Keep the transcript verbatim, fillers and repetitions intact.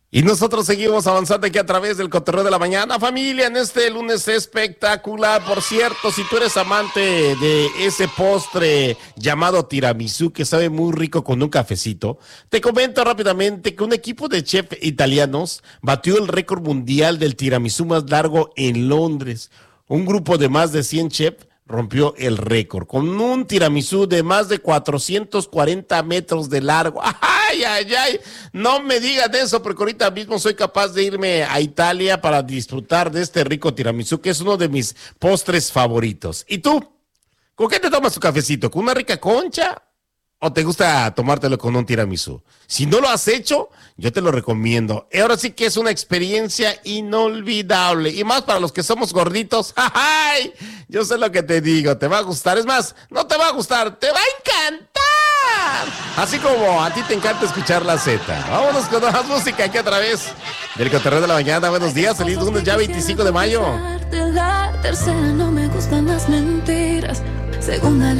Y nosotros seguimos avanzando aquí a través del Cotorreo de la Mañana, familia, en este lunes espectacular. Por cierto, si tú eres amante de ese postre llamado tiramisú, que sabe muy rico con un cafecito, te comento rápidamente que un equipo de chefs italianos batió el récord mundial del tiramisú más largo en Londres. Un grupo de más de cien chefs rompió el récord con un tiramisú de más de cuatrocientos cuarenta metros de largo. ¡Ay, ay, ay! No me digas de eso, porque ahorita mismo soy capaz de irme a Italia para disfrutar de este rico tiramisú, que es uno de mis postres favoritos. ¿Y tú? ¿Con qué te tomas tu cafecito? ¿Con una rica concha? ¿O te gusta tomártelo con un tiramisú? Si no lo has hecho, yo te lo recomiendo. Ahora sí que es una experiencia inolvidable. Y más para los que somos gorditos. ¡Ay! Yo sé lo que te digo. Te va a gustar. Es más, no te va a gustar. ¡Te va a encantar! Así como a ti te encanta escuchar la Z. Vámonos con más música aquí a través del Cotorreo de la Mañana. Buenos días. Feliz lunes ya veinticinco de mayo. La tercera, no me gustan las mentiras. Segunda